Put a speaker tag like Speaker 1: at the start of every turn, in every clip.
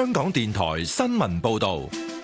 Speaker 1: 香港電台新聞報道。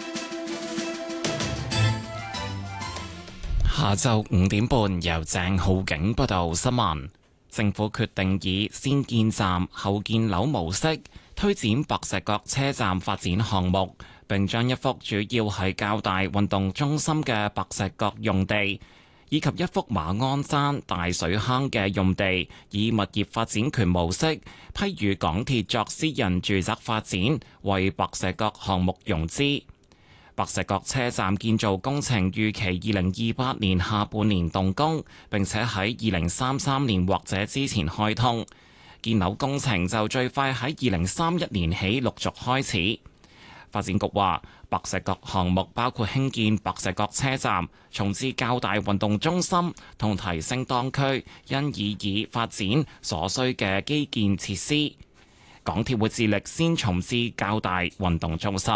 Speaker 2: 下晝5點半，由鄭浩景報道新聞。政府決定以先建站後建樓模式推展白石角車站發展項目，並將一幅主要係較大運動中心嘅白石角用地，以及一幅馬鞍山大水坑嘅用地，以物業發展權模式批予港鐵作私人住宅發展，為白石角項目融資。白石角車站建造工程預期2028年下半年動工，並且喺2033年或者之前開通。建樓工程就最快喺2031年起陸續開始。發展局話，白石角項目包括興建白石角車站、重置較大運動中心同提升當區因以發展所需嘅基建設施。港鐵會致力先重置較大運動中心。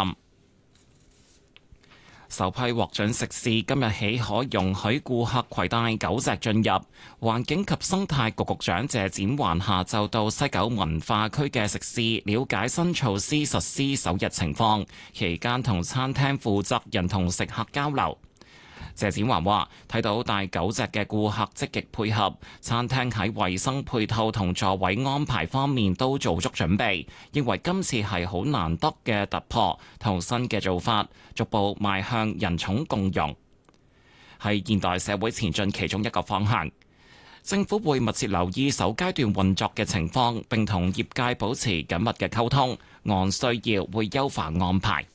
Speaker 2: 首批獲准食肆今日起可容許顧客攜帶狗隻進入。環境及生態局局長謝展寰下晝到西九文化區嘅食肆了解新措施實施首日情況，期間同餐廳負責人同食客交流。謝展寰話：睇到帶狗隻嘅顧客積極配合，餐廳喺衛生配套同座位安排方面都做足準備，認為今次係好難得嘅突破同新嘅做法，逐步邁向人寵共融，係現代社會前進其中一個方向。政府會密切留意首階段運作嘅情況，並同業界保持緊密嘅溝通，按需要會優化安排。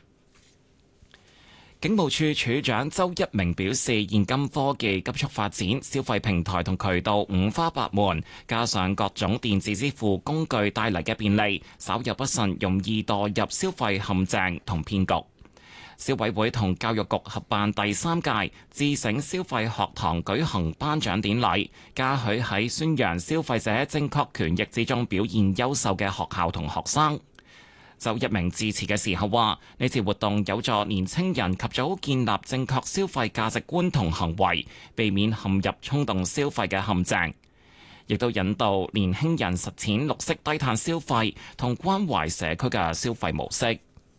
Speaker 2: 警務處處長周一鳴表示，現今科技急速發展，消費平台同渠道五花八門，加上各種電子支付工具帶嚟嘅便利，稍有不慎容易墮入消費陷阱同騙局。消委會同教育局合辦第3屆自省消費學堂舉行頒獎典禮，嘉許喺宣揚消費者正確權益之中表現優秀嘅學校同學生。周一鳴致辭嘅時候話：呢次活動有助年青人及早建立正確消費價值觀同行為，避免陷入衝動消費嘅陷阱，亦都引導年輕人實踐綠色低碳消費同關懷社區嘅消費模式。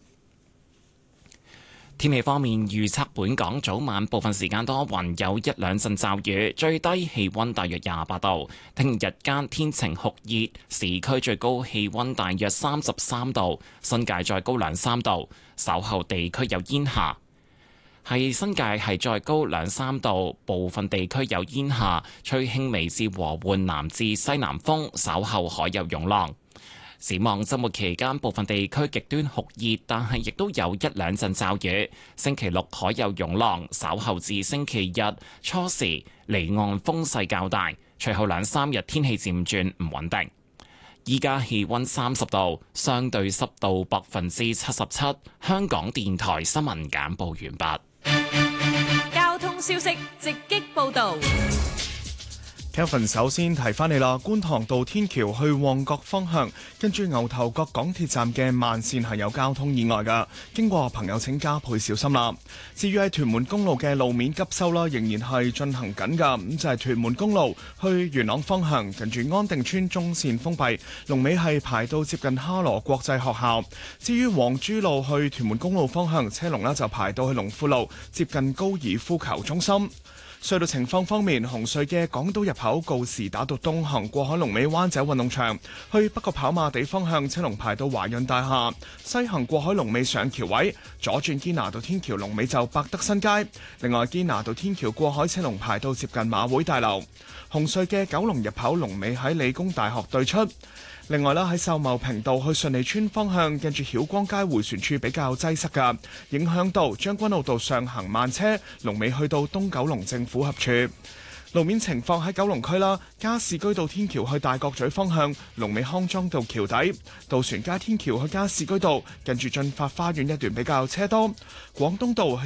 Speaker 2: 天氣方面，預測本港早晚部分時間多雲，有一兩陣驟雨，最低氣溫大約28度。聽日間天晴酷熱，市區最高氣溫大約33度，新界再高2-3度。稍後地區有煙霞，係新界係再高2-3度，部分地區有煙霞，吹輕微至和緩南至西南風，稍後海有湧浪。展望週末期間，部分地區極端酷熱，但係亦都有一兩陣驟雨。星期六海有湧浪，稍後至星期日初時離岸風勢較大，隨後2-3日天氣漸轉唔穩定。依家氣溫30度，相對濕度77%。香港電台新聞簡報完畢。
Speaker 3: 交通消息直擊報導。
Speaker 4: Kevin 首先提翻你啦，觀塘道天橋去旺角方向，跟住牛頭角港鐵站嘅慢線係有交通意外㗎，經過朋友請加倍小心啦。至於喺屯門公路嘅路面急修啦，仍然係進行緊㗎，咁就係屯門公路去元朗方向，近住安定村中線封閉，龍尾係排到接近哈羅國際學校。至於黃珠路去屯門公路方向，車龍呢就排到去龍富路，接近高爾夫球中心。隧道情況方面，紅隧嘅港島入口告士打道東行過海龍尾灣仔運動場，去北角跑馬地方向車龍排到華潤大廈；西行過海龍尾上橋位，左轉堅拿道天橋龍尾就百德新街。另外堅拿道天橋過海車龍排到接近馬會大樓。紅隧嘅九龍入口龍尾喺理工大學對出。另外啦，喺秀茂坪道去順利村方向，近住曉光街迴旋處比較擠塞㗎，影響到將軍澳道上行慢車，龍尾去到東九龍政府合署。路面情況喺九龍區啦，加士居道天橋去大角咀方向，龍尾康莊道橋底；渡船街天橋去加士居道，近住進發花園一段比較車多。廣東道